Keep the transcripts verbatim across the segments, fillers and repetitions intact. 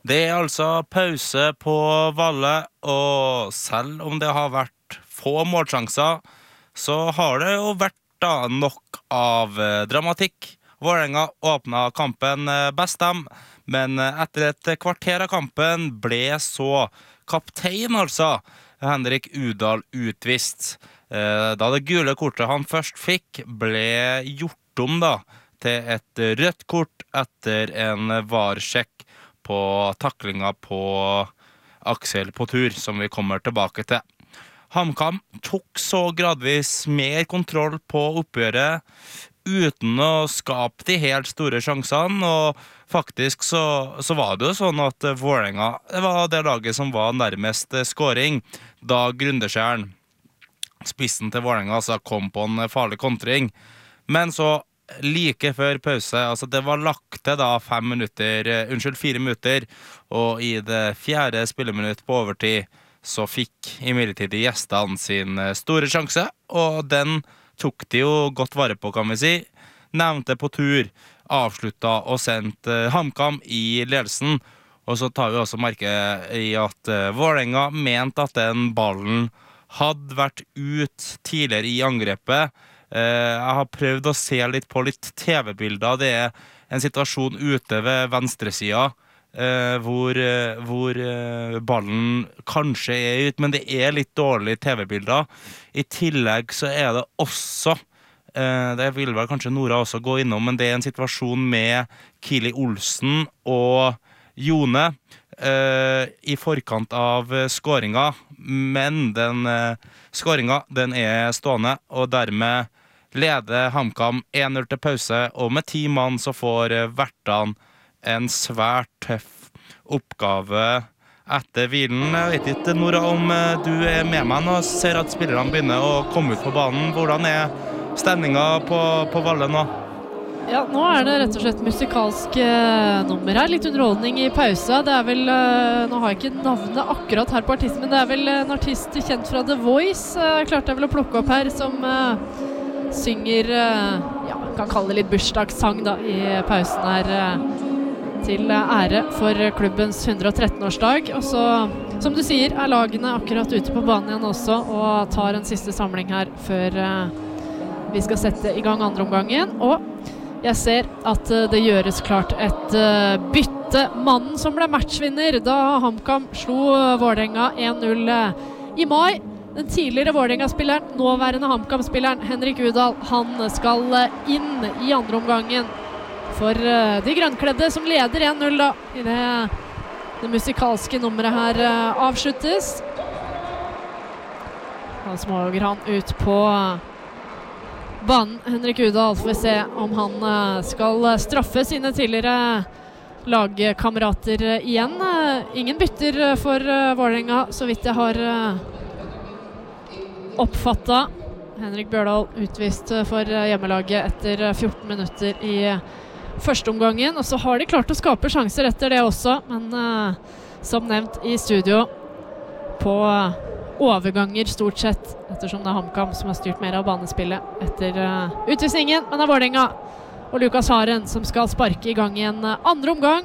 Det er altså pause på Valle, og selv om det har vært få målsjanser, så har det jo vært da nok av eh, dramatikk. Vålerenga åpnet kampen eh, best dem, men eh, etter et kvarter av kampen ble så kaptein, altså, Henrik Udal utvist. Eh, da det gule kortet han først fikk ble gjort om da, til et rødt kort etter en varsjekk på taklinga på Aksel på tur, som vi kommer tilbake til. HamKam tok så gradvis mer kontroll på oppgjøret uten å skape de helt store sjansene, og faktisk så, så var det jo sånn at Vålerenga det var det laget som var nærmest scoring, da Grundeskjern, spissen til Vålerenga, altså, kom på en farlig kontring. Men så like før pause, altså det var lagt til da fem minutter, unnskyld, fire minutter, og i det fjerde spilleminutt på overtid, så fikk imidlertid gjestene sin store sjanse, og den tok de jo godt vare på, kan vi si. Nevnte på tur, avsluttet og sendt HamKam i ledelsen, og så tar vi også merke i at Vålerenga mente at den ballen hadde vært ut tidligere i angrepet. Jeg har prøvd å se litt på litt T V-bilder. Det er en situasjon ute ved venstresida, Uh, hvor, uh, hvor uh, ballen kanskje er ut, men det er litt dårlige T V-bilder. I tillegg så er det også, uh, det vil vel kanskje Nora også gå innom, men det er en situasjon med Kili Olsen og Jone uh, i forkant av uh, skåringa, men den uh, skåringa, den er stående, og dermed leder HamKam én null til pause, og med ti mann så får uh, Vertan en svært tøff oppgave etter hvilen. Jeg vet ikke, Nora, om du er med meg nå og ser at spillerne begynner å komme ut på banen. Hvordan er stemningen på, på Valle nå? Ja, nå er det rett og slett musikalsk eh, nummer her. Litt underholdning i pause. Det er vel, eh, nå har jeg ikke navnet akkurat her på artisten, men det er vel en artist kjent fra The Voice, eh, klarte jeg vel å plukke opp her, som eh, synger, eh, ja, kan kalle det litt bursdagssang da, i pausen her, eh, til ære for klubbens hundre og tretten-årsdag. Og så, som du sier, er lagene akkurat ute på banen igjen også, og tar en siste samling her før uh, vi skal sette i gang andre omgangen. Og jeg ser at uh, det gjøres klart et uh, bytte. Mannen som ble matchvinner da HamKam slo uh, Vålerenga én null uh, i mai. Den tidligere Vålerenga-spilleren, nåværende HamKam-spilleren Henrik Udal, han skal uh, inn i andre omgangen for uh, de grønnkledde som leder én null da, i det, det musikalske nummeret her uh, avsluttes. Da småger han ut på banen, Henrik Udal, får vi se om han uh, skal straffe sine tidligere lagkamerater uh, igjen. Uh, ingen bytter uh, for uh, Vålerenga, så vidt jeg har uh, oppfattet. Henrik Bjørdal utvist uh, for uh, hjemmelaget etter uh, fjorten minutter i uh, første omgangen, og så har de klart å skape sjanser etter det også, men uh, som nevnt i studio på uh, overganger stort sett, ettersom det er HamKam som har styrt mer av banespillet etter uh, utvisningen, men det er Vålerenga og Lukas Haren som skal sparke i gang i en uh, andre omgang.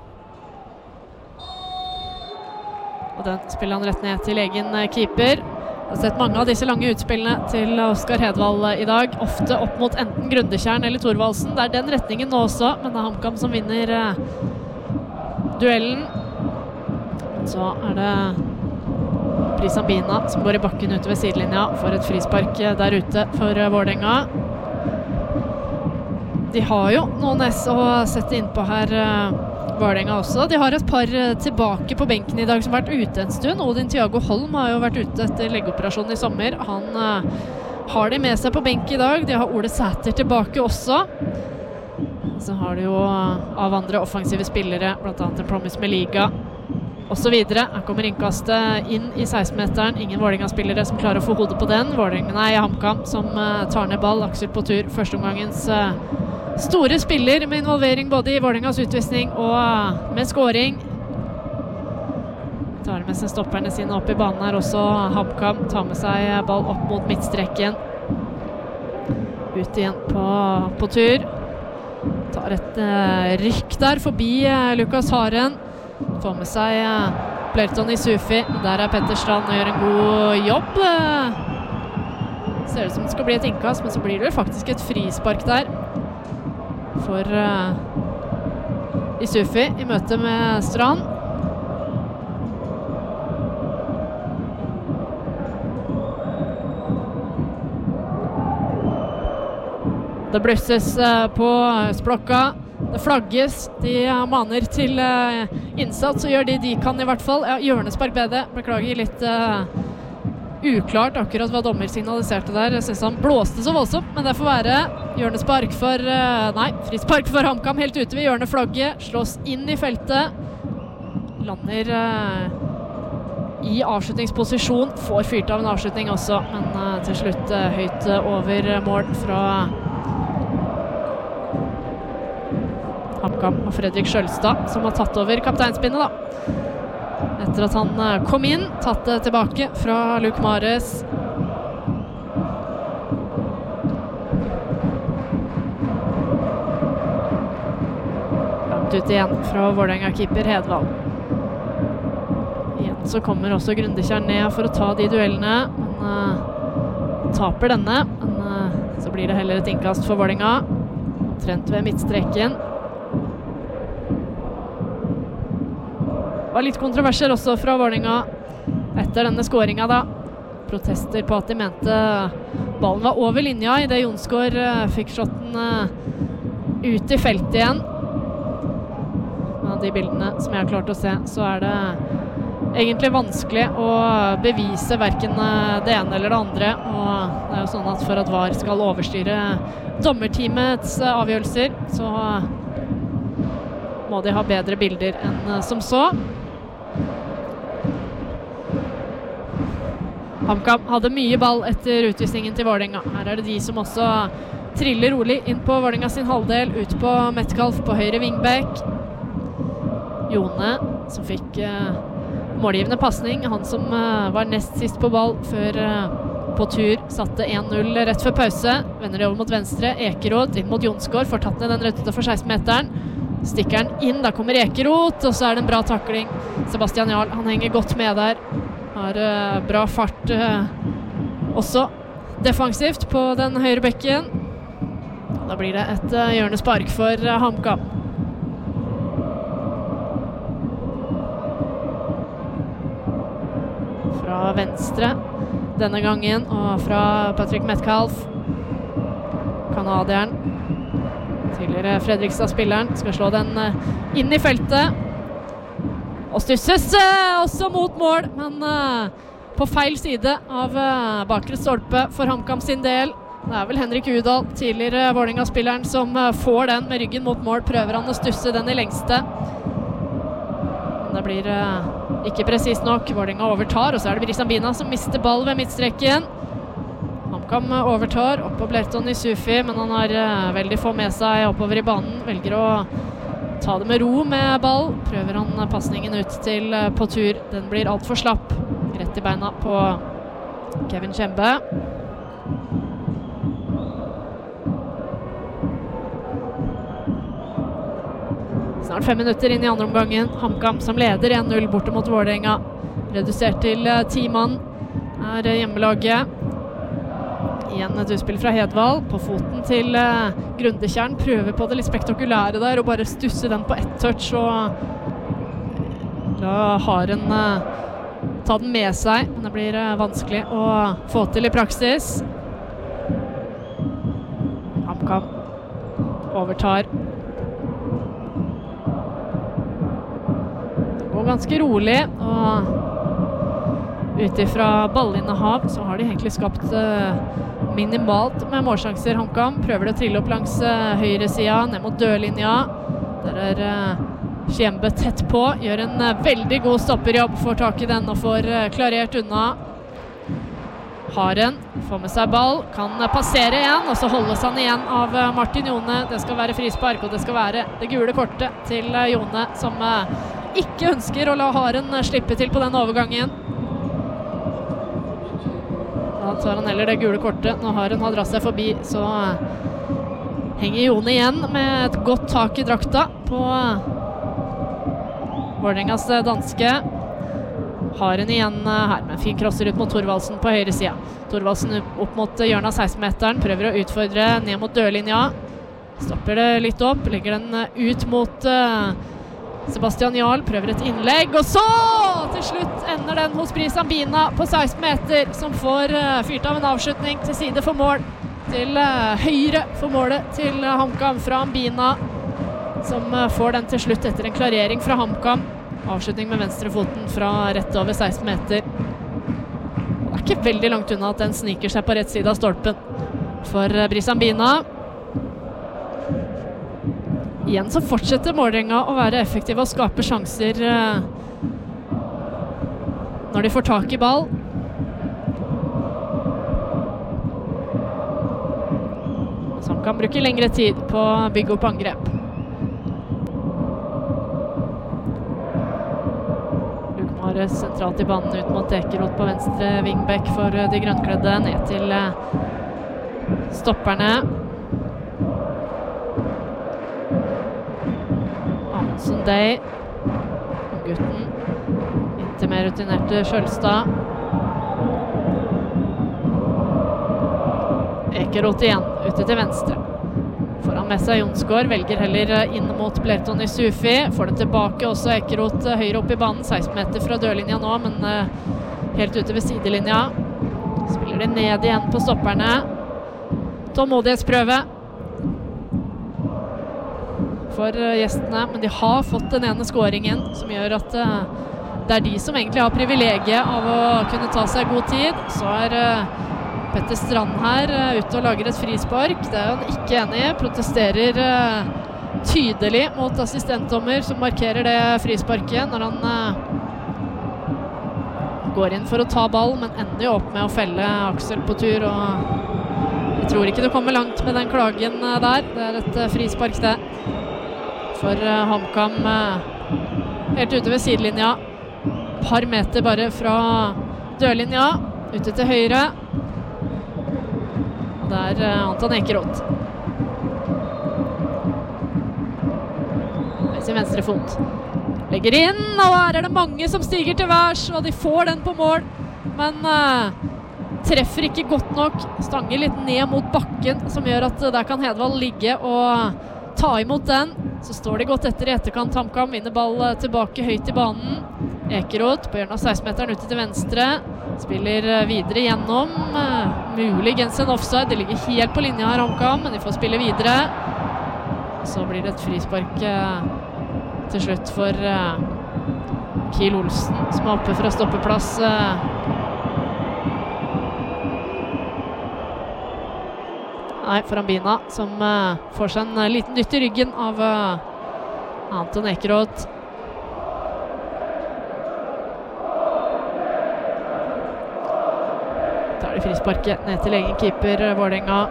Og den spiller han rett ned til egen uh, keeper. Jeg har sett mange av disse lange utspillene til Oskar Hedvald i dag, ofte opp mot enten Grundekjern eller Thorvaldsen. Det er den retningen nå også, men det er HamKam som vinner eh, duellen. Så er det Prisambina som går i bakken ute ved sidelinja for et frispark der ute for uh, Vålerenga. De har jo noen S å sette innpå her, uh, Vålerenga også. De har et par tilbake på benken i dag som har vært ute en stund. Odin Thiago Holm har jo vært ute etter leggeoperasjon i sommer. Han uh, har de med seg på benk i dag. De har Ole Sæter tilbake også. Så har de jo uh, av andre offensive spillere, blant annet en Promise med Liga og så videre. Her kommer innkastet inn i seksten-meteren. Ingen Vålerenga-spillere som klarer å få hodet på den. Vålerenga, nei, HamKam som uh, tar ned ball. Aksel på tur. Førsteomgangens uh, store spiller med involvering både i Vålerengas utvisning og med scoring. Tar med seg stopperne sine opp i banen her også. HamKam tar med seg ball opp mot midtstreken. Ut igjen på, på tur. Tar et uh, rykk der forbi uh, Lukas Haren. Får med seg uh, Blerton Isufi. Der er Petter Strand og gjør en god jobb. Uh, ser ut som det skal bli et innkast, men så blir det faktisk et frispark der for uh, Isufi i møte med Strand. Det blusses på Splokka. Det flagges. De maner til innsats, og gjør de de kan i hvert fall. Ja, hjørnespark B D. Beklager litt uh, uklart akkurat hva dommer signaliserte der. Jeg synes han blåste så voldsomt, men det får være hjørnespark for uh, nei, frispark for HamKam helt ute ved hjørneflagget. Slås inn i feltet. Lander uh, i avslutningsposisjon. Får fyrt av en avslutning også, men uh, til slutt uh, høyt uh, over mål fra HamKam og Fredrik Skjølstad, som har tatt over kapteinspinnet da. Etter at han kom inn, tatt det tilbake fra Luke Mares. Langt ut igjen fra Vålerenga-keeper Hedvald. Igjen så kommer også Grundekjær ned for å ta de duellene, men uh, taper denne. Men uh, så blir det heller et innkast for Vålerenga. Omtrent ved midtstreken. Det var litt kontroverser også fra Vålerenga etter denne skåringen da. Protester på at de mente ballen var over linja i det Jonsgaard uh, fikk shotten uh, ut i feltet igjen. Av de bildene som jeg har klart å se, så er det egentlig vanskelig å bevise hverken uh, det ene eller det andre. Og det er jo sånn at for at V A R skal overstyre dommerteamets uh, avgjørelser, så uh, må de ha bedre bilder enn uh, som så. HamKam hadde mye ball etter utvisningen til Vålerenga. Her er det de som også triller rolig inn på Vålerenga sin halvdel, ut på Metcalf på høyre vingbekk. Jone, som fikk uh, målgivende passning, han som uh, var nest sist på ball før uh, på tur, satte en null rett før pause. Vender det over mot venstre, Ekeroth inn mot Jonsgaard, får tatt ned den rett utenfor seksten-meteren. Stikker den inn, da kommer Ekeroth, og så er det en bra takling. Sebastian Jarl, han henger godt med der. Har uh, bra fart uh, også defensivt på den høyre bekken. Da blir det et uh, hjørnespark for uh, HamKam. Fra venstre denne gangen, og fra Patrick Metcalf. Kanadieren. Tidligere Fredrikstad-spilleren skal slå den uh, inn i feltet. Og stusses uh, også mot mål, men uh, på feil side av uh, bakre stolpe for HamKam sin del. Det er vel Henrik Udal, tidligere Vålerenga-spilleren, som uh, får den med ryggen mot mål. Prøver han å stusse den i lengste. Men det blir uh, ikke precis nok. Vålerenga overtar, og så er det Brissan Bina som mister ball ved midtstreken. HamKam uh, overtar opp på Blerton Isufi, men han har uh, veldig få med seg oppover i banen. Velger å ta det med ro med ball. Prøver han passningen ut til uh, på tur. Den blir alt for slapp. Rett i beina på Kevin Kjembe. Snart fem minutter inn i andre omgangen. HamKam som leder en null borte mot Vålerenga. Redusert til uh, ti mann er uh, hjemmelaget. Igjen et utspill fra Hedvald på foten til uh, Grundekjær. Prøver på det litt spektakulære der og bare stusse den på ett touch og la Haren uh, ta den med seg, men det blir uh, vanskelig å få til i praksis. HamKam overtar. Det går ganske rolig, og ut ifra ballinnehav så har de egentlig skapt uh, minimalt med målsjanser. HamKam prøver å trille opp langs uh, høyre siden, ned mot dørlinja. Der er uh, Kjembe tett på, gjør en uh, veldig god stopperjobb, får tak i den og får uh, klarert unna. Haren får med seg ball, kan uh, passere igjen, og så holdes han igjen av uh, Martin Jone. Det skal være frispark, og det skal være det gule kortet til uh, Jone, som uh, ikke ønsker å la Haren uh, slippe til på den overgangen. Da tar han heller det gule kortet. Når Haren har dratt seg forbi, så henger Jone igjen med et godt tak i drakta på Vålerengas danske har en igjen her, med en fin krosser ut mot Thorvaldsen på høyre sida. Thorvaldsen opp mot hjørnet av seksten-meteren, prøver å utfordre ned mot dørlinja. Stopper det litt opp, legger den ut mot uh, Sebastian Jarl, prøver et innlegg, og så til slutt ender den hos Brisan Bina på seksten meter, som får uh, fyrt av en avslutning til side for mål, til uh, høyre for målet til uh, HamKam fra Bina, som uh, får den til slutt etter en klarering fra HamKam. Avslutning med venstrefoten fra rett over seksten meter. Det er ikke veldig langt unna at den sniker seg på rett side av stolpen for uh, Brisan Bina. Igjen så fortsetter Vålerenga å være effektive og skape sjanser uh, når de får tak i ball. Så han kan bruke lengre tid på å bygge opp angrep. Lukmar sentralt i banen ut mot Ekerot på venstre wingback for uh, de grønnkledde, ned til uh, stopperne. Sunday, gutten, inntil mer rutinerte Skjølstad. Ekerot igjen, ute til venstre. Foran med seg Jonsgaard, velger heller inn mot Blerton i Sufi. Får den tilbake, også Ekerot høyre opp i banen, seksten meter fra dørlinja nå, men uh, helt ute ved sidelinja. Spiller de ned igjen på stopperne. Tålmodighetsprøve for gjestene, men de har fått den ene skåringen som gjør at uh, det er de som egentlig har privilegiet av å kunne ta seg god tid. Så er uh, Petter Strand her uh, ute og lager et frispark. Det er han ikke enig i, protesterer uh, tydelig mot assistentdommer som markerer det frisparket når han uh, går inn for å ta ball, men ender jo opp med å felle Aksel på tur, og jeg tror ikke det kommer langt med den klagen uh, der. Det er et uh, frispark det for uh, HamKam uh, helt ute ved sidelinja, par meter bare fra dørlinja, ute til høyre, og det er uh, Anton Ekerot med sin venstre fot, legger inn, og her er det mange som stiger til værs, og de får den på mål, men uh, treffer ikke godt nok, stanger litt ned mot bakken, som gjør at uh, der kan Hedvald ligge og ta imot den. Så står de godt etter i etterkant. HamKam vinner ball tilbake høyt i banen. Ekerot på hjørnet av seksten-meteren ute til venstre. Spiller videre gjennom. Muligens en offside. Det ligger helt på linja her, HamKam, men de får spille videre. Så blir det et frispark til slutt for Kiel Olsen, som er oppe fra stoppeplass. Nei, foran Bina, som uh, får seg en uh, liten dytt i ryggen av uh, Anton Ekerot. Tar de frisparket ned til egen keeper, uh, Vålerenga.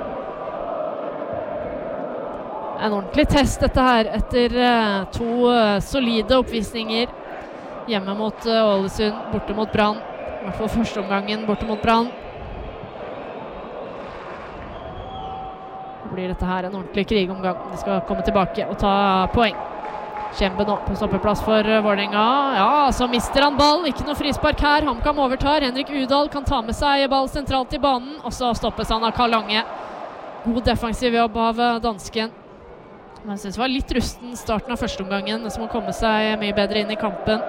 En ordentlig test dette her, etter uh, to uh, solide oppvisninger. Hjemme mot uh, Ålesund, borte mot Brann. I hvert fall første omgangen borte mot Brann. Blir dette her en ordentlig krigomgang. De skal komme tilbake og ta poeng. Kjempe nå på stoppeplass for Vålerenga. Ja, så mister han ball. Ikke noe frispark her. HamKam overtar. Henrik Udal kan ta med seg ball sentralt i banen. Og så stoppes han av Karl Lange. God defensiv jobb av dansken. Men jeg synes det var litt rusten starten av første omgangen, som må komme seg mye bedre inn i kampen.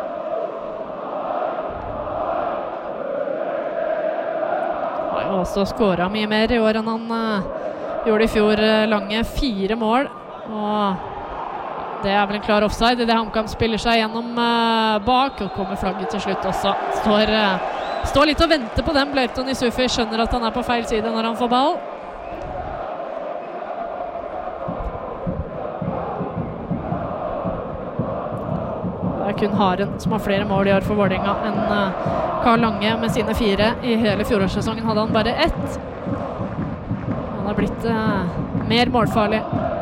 Har jo også skåret mye mer i år enn han uh, gjorde i fjor. Lange fire mål, og det er vel en klar offside i det HamKam spiller seg gjennom uh, bak, og kommer flagget til slutt også. Står, uh, står litt og venter på den. Blerton i Sufi skjønner at han er på feil side når han får ball. Det er kun Haren som har flere mål i år for Vålerenga enn uh, Karl Lange med sine fire. I hele fjorårssesongen hadde han bare ett. Han har blitt uh, mer målfarlig.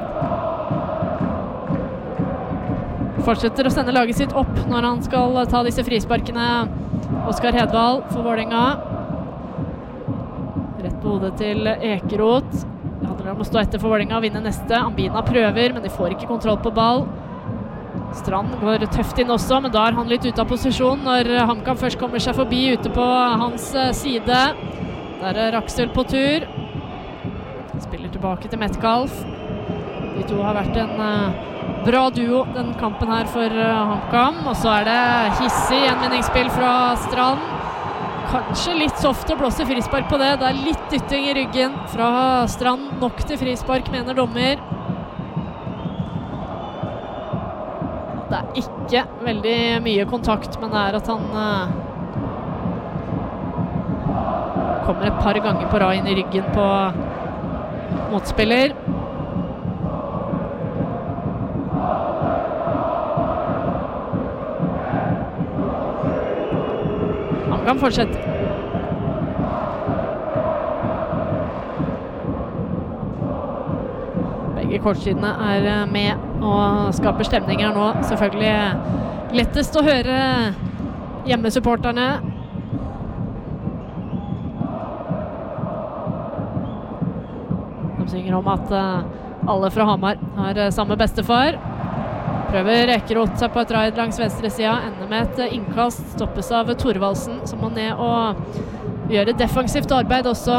Fortsetter å sende laget sitt opp når han skal ta disse frisparkene. Oskar Hedvald for Vålerenga. Rett på hodet til Ekerot. Det handler om å stå etter for Vålerenga og vinne neste. Ambina prøver, men de får ikke kontroll på ball. Strand går tøft inn også, men da er han litt ute av posisjon når HamKam først kommer seg forbi ute på hans side. Der er Raksel på tur. Spiller tilbake til Metcalf. De to har vært en uh, bra duo den kampen her for uh, HamKam. Og så er det hissig gjenvinningsspill fra Strand. Kanskje litt soft å blåse frispark på det. Det er litt dytting i ryggen fra Strand. Nok til frispark, mener dommer. Det er ikke veldig mye kontakt, men det er at han uh, kommer et par ganger på rad inn i ryggen på motspiller. Han kan fortsette. Begge kortsidene er med og skaper stemning her nå. Selvfølgelig lettest å høre hjemmesupporterne. De synger om at alle fra Hamar har samme bestefar. Prøver Ekeroth seg på et raid langs venstre siden, ender med et innkast, stoppes av Thorvaldsen, som må ned og gjøre defensivt arbeid også.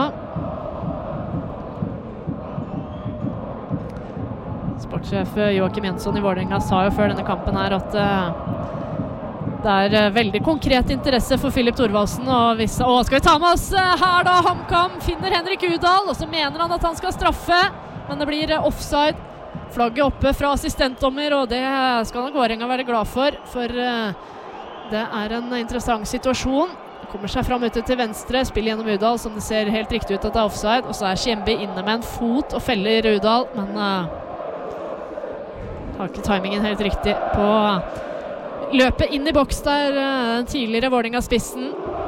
Sportssjef Joakim Jensson i Vålerenga sa jo før denne kampen her at uh, det er uh, veldig konkret interesse for Filip Thorvaldsen, og hvis, å, skal vi ta med oss uh, her da, HamKam finner Henrik Udal, og så mener han at han skal straffe, men det blir uh, offside. Flagget oppe fra assistentdommer, og det skal nok Vålerenga være glad for, for uh, det er en interessant situasjon. Kommer seg fram ute til venstre, spiller gjennom Udal, som det ser helt riktig ut at det er offside, og så er Kjembi inne med en fot og feller Udal, men uh, har ikke timingen helt riktig på løpet inn i boks der, uh, tidligere Vålerenga-spissen.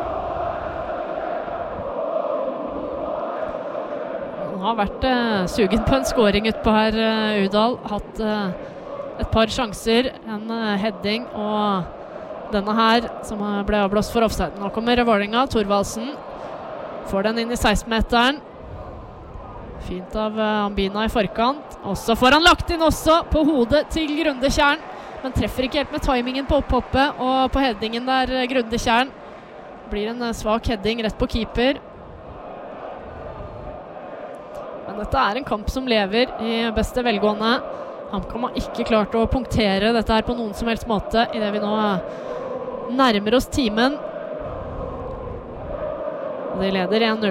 Han har vært uh, sugen på en scoring ut på her, uh, Udal. Hatt uh, et par sjanser, en uh, heading, og denne her, som uh, ble avblåst for offside. Nå kommer Vålerenga, Thorvaldsen. Får den inn i seksten-meteren. Fint av uh, Ambina i forkant. Og så får han lagt inn også på hodet til Grundekjern, men treffer ikke helt med timingen på opphoppet, og på headingen der uh, Grundekjern. Blir en uh, svak heading rett på keeper. Men dette er en kamp som lever i beste velgående. HamKam har ikke klart å punktere dette her på noen som helst måte i det vi nå nærmer oss timen. De leder en null.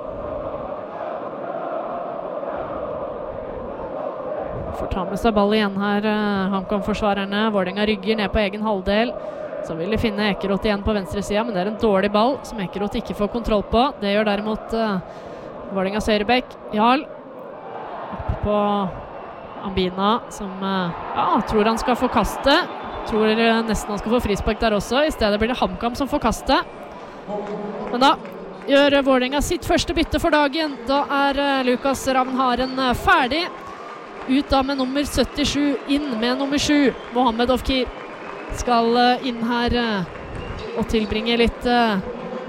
Får ta med seg ball igjen her, HamKam-forsvarerne. Vålerenga rygger ned på egen halvdel. Så vil de finne Ekeroth igjen på venstre siden, men det er en dårlig ball som Ekeroth ikke får kontroll på. Det gjør derimot uh, Vålerengas høyrebekk, Jarl. Oppe på Ambina, som uh, ja, tror han skal få kaste. Tror uh, nesten han skal få frispark der også. I stedet blir det HamKam som får kaste. Men da gjør Vålerenga sitt første bytte for dagen. Da er uh, Lukas Ravnharen uh, ferdig. Ut da med nummer syttisju, inn med nummer sju. Mohammed Ofkir skal uh, inn her uh, og tilbringe litt uh,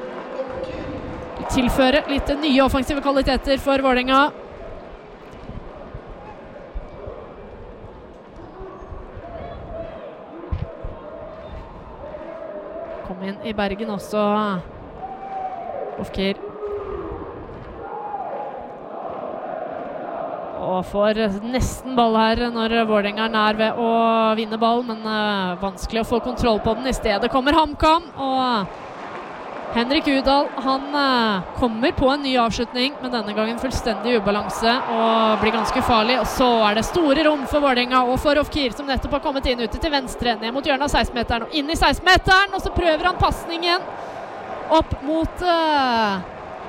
tilføre litt nye offensive kvaliteter for Vålerenga. Kom inn i Bergen også, Ofkir. Og får nesten ball her når Vålerenga er nær ved å vinne ball, men uh, vanskelig å få kontroll på den. I stedet kommer HamKam, og Henrik Udal, han uh, kommer på en ny avslutning, men denne gangen fullstendig ubalanse og blir ganske farlig. Og så er det store rom for Vålerenga og for Ofkir, som nettopp har kommet inn ute til venstre, ned mot hjørnet av seksten-meteren og inn i seksten-meteren, og så prøver han passningen opp mot uh,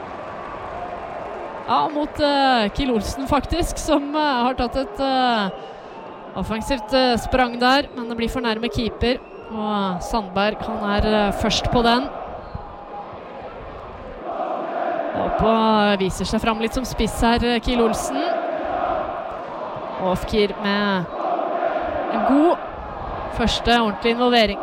ja, mot uh, Kiel Olsen faktisk, som uh, har tatt et uh, offensivt uh, sprang der, men det blir for nærme keeper, og Sandberg, han er uh, først på den. Opp og viser seg fram litt som spiss her, Kiel Olsen. Ofkir med en god første ordentlig involvering.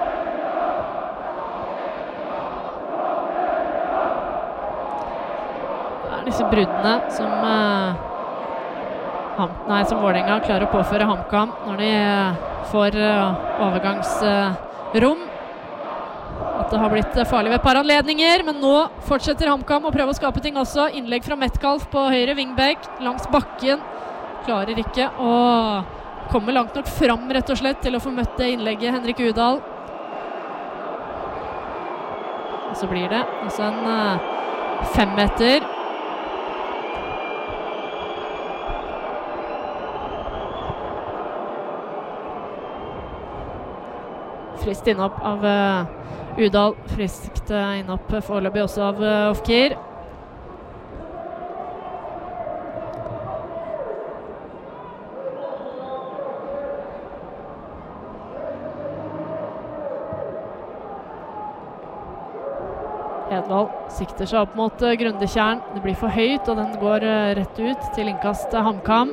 Det er disse bruddene som uh, Ham, nei, som Vålerenga klarer å påføre HamKam når de uh, får overgangsrom. At det har blitt farlig ved et par anledninger, men nå fortsetter HamKam å prøve å skape ting også. Innlegg fra Metcalf på høyre wingback langs bakken. Klarer ikke å komme langt nok fram rett og slett til å få møtt det innlegget Henrik Udal. Og så blir det altså en uh, femmeter. Friskt innopp av uh, Udal, friskt uh, innopp foreløpig også av uh, Ofkir. Hedvald sikter seg opp mot uh, Grundekjern. Det blir for høyt, og den går uh, rett ut til innkast uh, HamKam.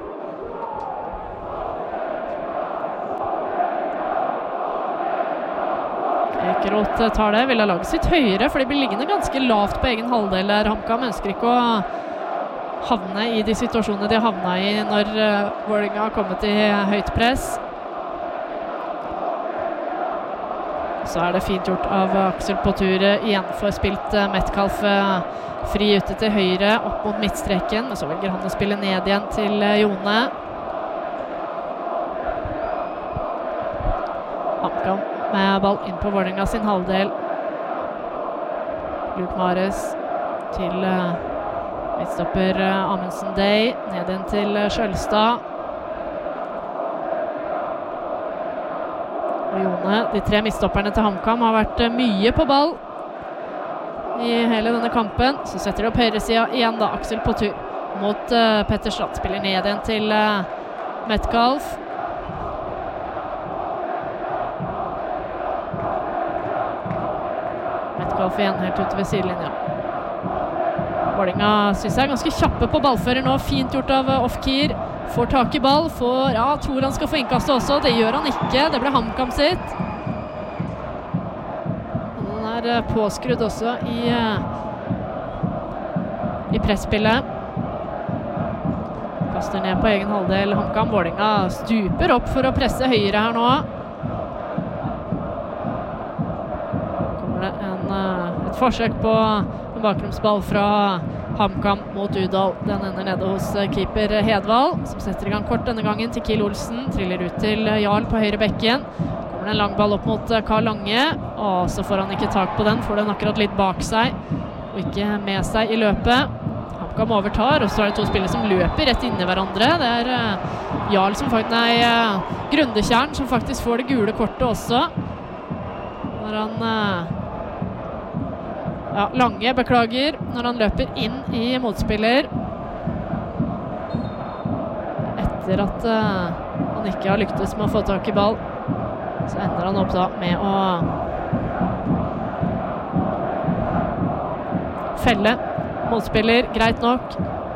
Ekeroth tar det, vil ha laget sitt høyere, for de blir liggende ganske lavt på egen halvdel der. HamKam ønsker ikke å havne i de situasjonene de havna i når uh, Vålerenga har kommet i høyt press. Så er det fint gjort av Aksel på tur, igjen får spilt uh, Metcalf uh, fri ute til høyre, opp mot midtstreken, men så velger han å spille ned igjen til uh, Jone. HamKam med ball inn på Vålerenga sin halvdel. Luke Mares til uh, midtstopper uh, Amundsen Day, ned igjen til uh, Skjølstad. Og Jone, de tre midtstopperne til HamKam har vært uh, mye på ball i hele denne kampen. Så setter de opp høyresida igjen da, Aksel på tur mot uh, Petter Strand, spiller ned igjen til uh, Metcalf. Metcalf igjen helt ute ved sidelinja. Vålerenga synes jeg er ganske kjappe på ballfører nå, fint gjort av uh, Ofkir. Får tak i ball, får, ja, tror han skal få innkastet også, det gjør han ikke, det ble HamKam sitt. Den er uh, påskrudd også i, uh, i presspillet. Kaster ned på egen halvdel HamKam. Vålerenga stuper opp for å presse høyre her nå. Kommer det en, uh, et forsøk på en bakromsball fra HamKam mot Udal. Den ender nede hos keeper Hedvald, som setter i gang kort denne gangen til Kiel Olsen. Triller ut til Jarl på høyre bekken. Kommer det en lang ball opp mot Karl Lange, og så får han ikke tak på den. Får den akkurat litt bak seg, og ikke med seg i løpet. HamKam overtar, og så er det to spillere som løper rett inn i hverandre. Det er uh, Jarl som faktisk, nei, uh, Grundekjern som faktisk får det gule kortet også. Når han... Uh, Ja, Lange beklager når han løper inn i motspiller etter at uh, han ikke har lyktes med å få tak i ball. Så ender han opp da med å felle motspiller, greit nok.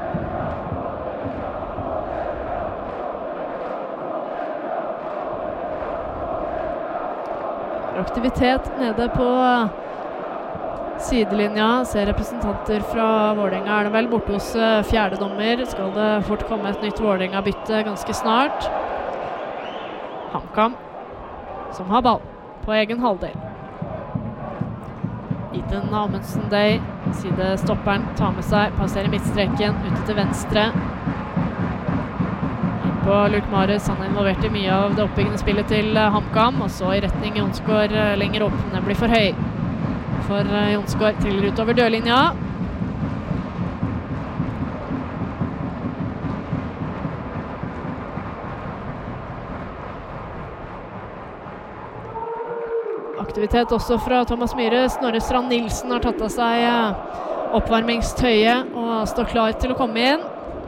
Aktivitet nede på sidelinja, ser representanter fra Vålerenga. Er det vel borte hos uh, fjerdedommer. Skal det fort komme et nytt Vålerenga-bytte ganske snart. HamKam, som har ball på egen halvdel. Iden Amundsen Day, sidestopperen, tar med seg, passerer midtstreken, ute til venstre. Inn på Luke Mares, han er involvert i mye av det oppbyggende spillet til uh, HamKam, og så i retning Jonsgaard uh, lenger opp. Den blir for høy. For uh, Jonsgaard triller ut over dørlinja. Aktivitet også fra Thomas Myhre. Snorre Strand Nilsen har tatt av seg uh, oppvarmingstøyet og står klar til å komme inn.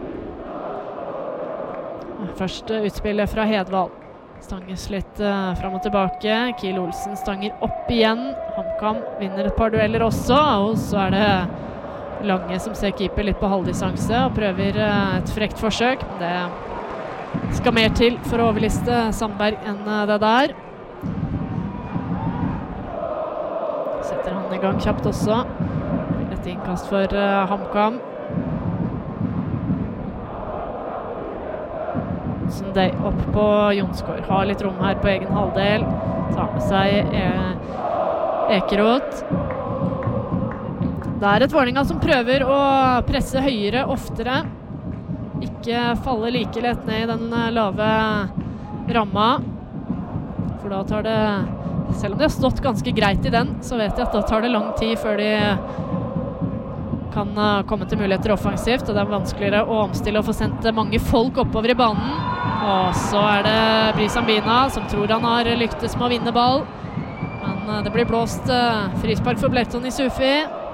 Første utspillet fra Hedvald. Stanges litt uh, frem og tilbake. Kiel Olsen stanger opp igjen. HamKam vinner et par dueller også, og så er det Lange som ser keeper litt på halvdistanse og prøver uh, et frekt forsøk. Men det skal mer til for å overliste Sandberg enn uh, det der. Setter han i gang kjapt også. Et innkast for uh, HamKam. Day opp på Jonsgaard. Har litt rom her på egen halvdel. Tar med seg e Ekeroth. Det er et Vålerenga som prøver å presse høyere oftere. Ikke falle like lett ned i den lave ramma. For da tar det, selv om de har stått ganske greit i den, så vet de at da tar det lang tid før de kan komme til muligheter offensivt, og det er vanskeligere å omstille og få sendt mange folk oppover i banen. Og så er det Brisambina som tror han har lyktes med å vinne ball. Men det blir blåst frispark for Blerton i Sufi.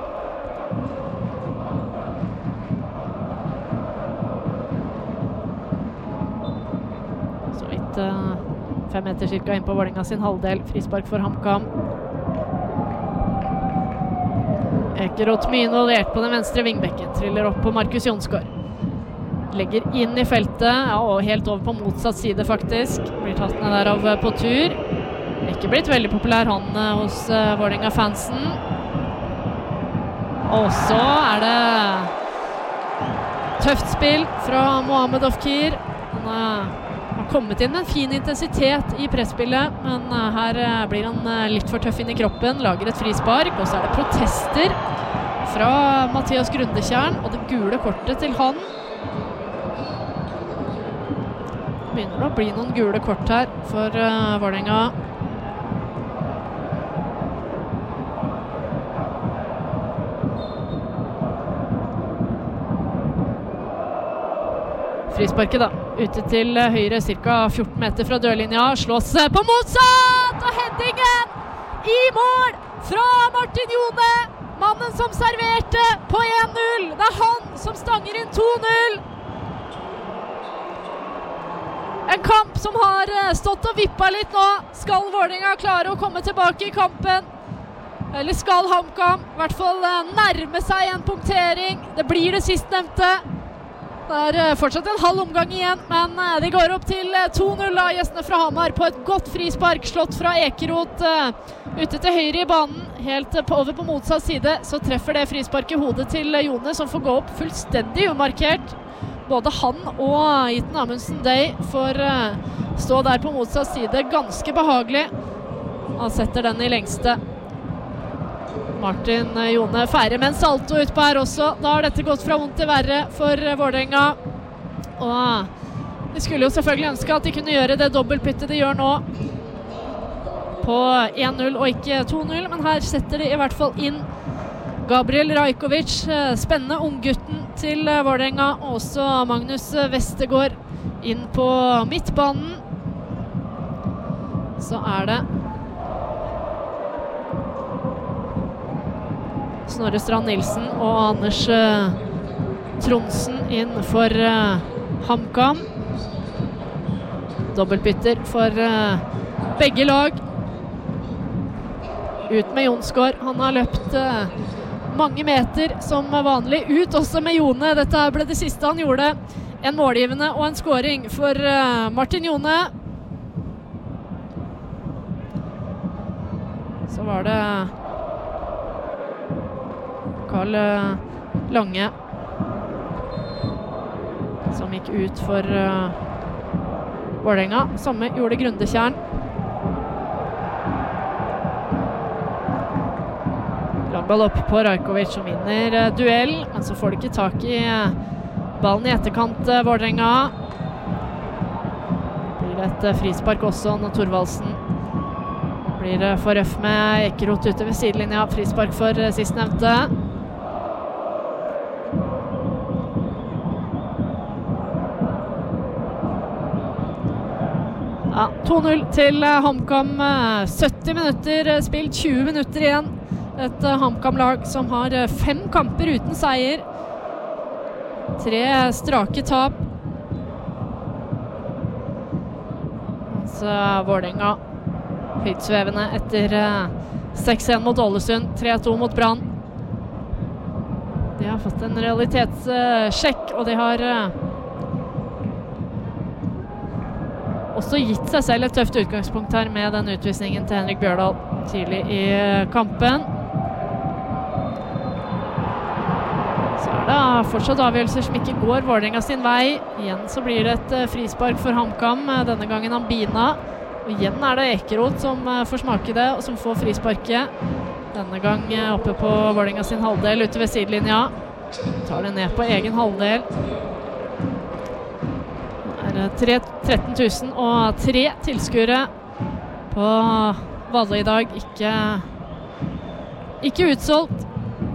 Så vidt fem meter cirka inn på Vålerenga sin halvdel. Frispark for HamKam. Ekeroth mye involvert på den venstre vingbekken. Triller opp på Markus Jonsgaard. Legger inn i feltet, ja, og helt over på motsatt side faktisk. Blir tatt ned der av på tur. Ikke blitt veldig populær han hos uh, Vålerenga-fansen. Og så er det tøft spill fra Mohamed Ofkir. Han uh, har kommet inn med en fin intensitet i presspillet, men uh, her uh, blir han uh, litt for tøff inn i kroppen, lager et frispark, og så er det protester fra Mathias Grundekjern, og det gule kortet til han. Begynner å bli noen gule kort her for uh, Vålerenga. Frisparket da, ute til høyre, cirka fjorten meter fra dørlinja, slås på motsatt, og headingen i mål fra Martin Jone, mannen som serverte på en null. Det er han som stanger inn to null. En kamp som har stått og vippet litt nå. Skal Vålerenga klare å komme tilbake i kampen? Eller skal HamKam i hvert fall nærme seg en punktering? Det blir det sistnevnte. Det er fortsatt en halv omgang igjen, men de går opp til to null av gjestene fra Hamar på et godt frispark, slått fra Ekeroth ute til høyre i banen, helt på, over på motsatt side. Så treffer det frisparket hodet til Jone, som får gå opp fullstendig umarkert. Både han og Iten Amundsen Day får stå der på motsatt side, ganske behagelig. Han setter den i lengste. Martin Jone feirer med en salto ut på her også. Da har dette gått fra vondt til verre for Vålerenga. Og de skulle jo selvfølgelig ønske at de kunne gjøre det dobbeltbyttet de gjør nå på en null og ikke to null, men her setter de i hvert fall inn Gabriel Rajkovic, spennende unggutten til Vålerenga, og også Magnus Vestergaard inn på midtbanen. Så er det Snorre Strand Nilsen og Anders uh, Tronsen inn for uh, HamKam. Dobbeltbytter for uh, begge lag. Ut med Jonsgaard. Han har løpt uh, mange meter som vanlig. Ut også med Jone. Dette ble det siste han gjorde. En målgivende og en scoring for uh, Martin Jone. Så var det Karl Lange som gikk ut for uh, Vålerenga. Samme gjorde Grundekjern. Langball opp på Rajkovic som vinner uh, duell, men så får de ikke tak i uh, ballen i etterkant uh, Vålerenga. Blir det et uh, frispark også når Thorvaldsen blir uh, for røff med Ekeroth ute ved sidelinja. Frispark for uh, sistnevnte. Ja, to null til HamKam, sytti minutter spilt, tjue minutter igjen. Et HamKam-lag som har fem kamper uten seier. Tre strake tap. Så Vålerenga høytsvevende etter seks en mot Ålesund, tre to mot Brann. De har fått en realitetssjekk, og de har også gitt seg selv et tøft utgangspunkt her med den utvisningen til Henrik Bjørdal tidlig i kampen. Så er det fortsatt avgjørelser som ikke går Vålerenga sin vei. Igjen så blir det et frispark for HamKam, denne gangen Ambina. Og igjen er det Ekeroth som får smake det, og som får frisparket. Denne gang oppe på Vålerenga sin halvdel, ute ved sidelinja. Tar det ned på egen halvdel. Det er tretten tusen og tre tilskuere på Valle i dag. Ikke, ikke utsolgt.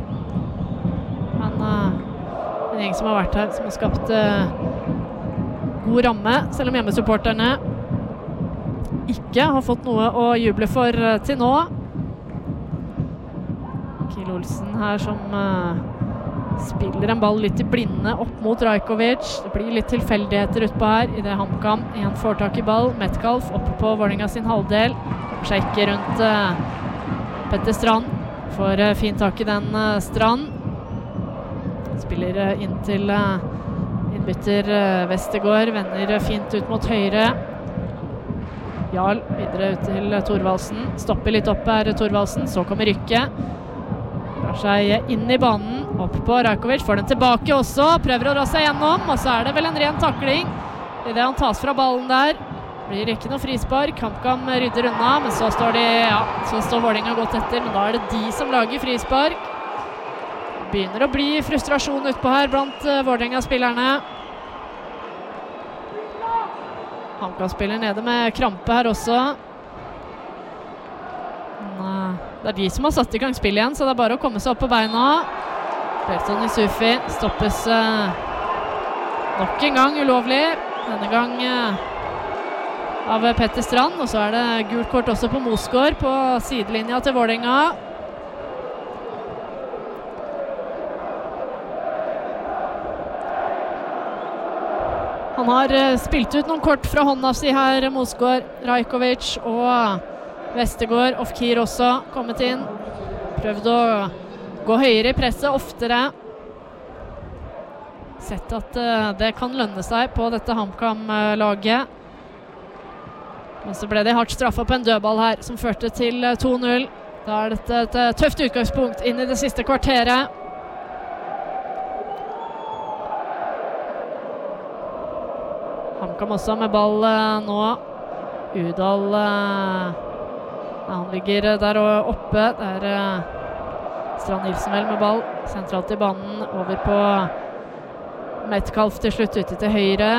Men uh, en gjeng som har vært her, som har skapt uh, god ramme, selv om hjemmesupporterne ikke har fått noe å juble for uh, til nå. Kiel Olsen her som uh, spiller en ball litt i blinde opp mot Rajkovic. Det blir litt tilfeldigheter utpå her i det HamKam. En får tak i ball. Metcalf oppe på Vålerenga sin halvdel. Kommer seg ikke rundt uh, Petter Strand. Får uh, fint tak i den uh, Strand. Spiller uh, inn til uh, innbytter uh, Vestergaard. Vender uh, fint ut mot høyre. Jarl videre ut til uh, Thorvaldsen. Stopper litt opp her Thorvaldsen. Så kommer rykket. Drar seg inn i banen. Opp på Rajkovic, får den tilbake også, prøver å dra seg gjennom, og så er det vel en ren takling i det han tas fra ballen der. Blir ikke noe frispark, HamKam rydder unna, men så står de, ja, så står Vålerenga godt etter, men da er det de som lager frispark. Begynner å bli frustrasjon utpå her blant uh, Vålerenga-spillerne. HamKam spiller nede med krampe her også. Men, uh, det er de som har satt i gang spill igjen, så det er bare å komme seg opp på beina. Berton Isufi stoppes uh, nok en gang ulovlig. Denne gang uh, av Petter Strand. Og så er det gult kort også på Mosgaard på sidelinja til Vålerenga. Han har uh, spilt ut noen kort fra hånda si her, Mosgaard. Rajkovic og Vestergaard. Ofkir også kommet inn. Prøvd å gå høyere i presset oftere. Sett at uh, det kan lønne seg på dette HamKam-laget. Men så ble det hardt straffet på en dødball her, som førte til uh, to null. Da er dette et, et tøft utgangspunkt inn i det siste kvarteret. HamKam også med ball uh, nå. Udal uh, han ligger uh, der og oppe. Det er uh, Strand Nilsen vel med ball, sentralt i banen, over på Metcalf til slutt ute til høyre.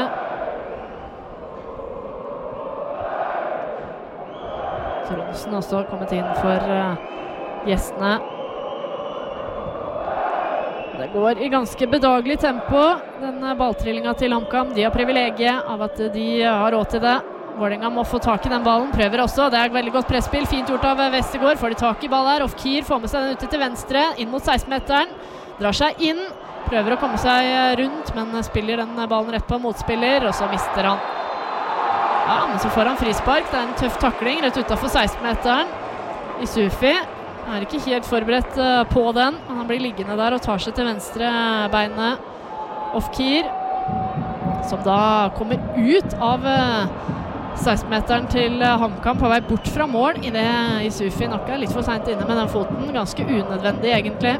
Tronsen også kommet inn for uh, gjestene. Det går i ganske bedagelig tempo, denne balltrillinga til HamKam. De har privilegiet av at de har råd til det. Vålerenga må få tak i den ballen, prøver også, det er et veldig godt presspill, fint gjort av Vestergaard, får de tak i ball her, Ofkir får med seg den ute til venstre, inn mot seksten-meteren, drar seg inn, prøver å komme seg rundt, men spiller den ballen rett på motspiller, og så mister han. Ja, men så får han frispark, det er en tøff takling rett utenfor seksten-meteren. Isufi er ikke helt forberedt på den, men han blir liggende der og tar seg til venstre beinet. Ofkir, som da kommer ut av seksten-meteren til HamKam på vei bort fra mål i det Isufi nok er litt for sent inne med den foten. Ganske unødvendig egentlig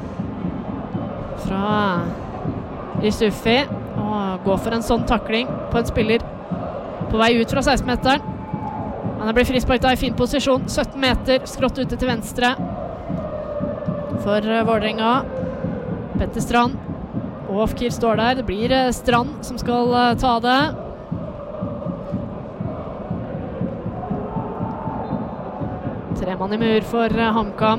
fra Isufi å gå for en sånn takling på en spiller på vei ut fra seksten-meteren. Han blir frispark da i fin posisjon. sytten meter, skrått ute til venstre for Vålerenga. Petter Strand og Ofkir står der. Det blir Strand som skal ta det. Tre mann i mur for HamKam.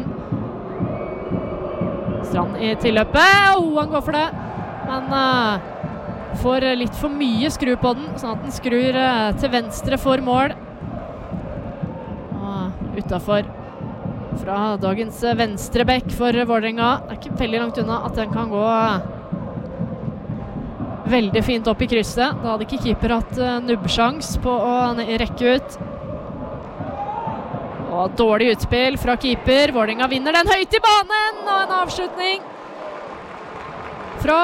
Strand i tilløpet. Oh, han går for det. Men uh, får litt for mye skru på den, sånn at den skrur uh, til venstre for mål. Og utenfor fra dagens uh, venstre bekk for Vålerenga. Det er ikke veldig langt unna at den kan gå uh, veldig fint opp i krysset. Da hadde ikke keeper hatt uh, nubbsjans på å rekke ut. Og dårlig utspill fra keeper. Vålerenga vinner den høyt i banen, og en avslutning fra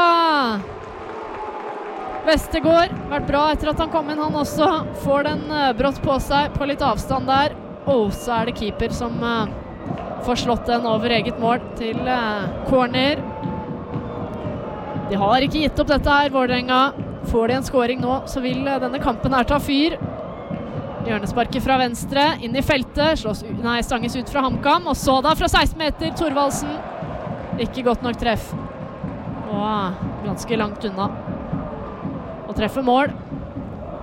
Vestergaard. Vært bra etter at han kom inn, han også. Får den uh, brått på seg på litt avstand der. Og så er det keeper som uh, får slått den over eget mål til uh, corner. De har ikke gitt opp dette her, Vålerenga. Får de en scoring nå, så vil denne kampen her ta fyr. Hjørnesparket fra venstre, inn i feltet, slås, nei, stanges ut fra HamKam, og så da fra seksten meter, Thorvaldsen. Ikke godt nok treff. Og ganske langt unna. Og treffer mål.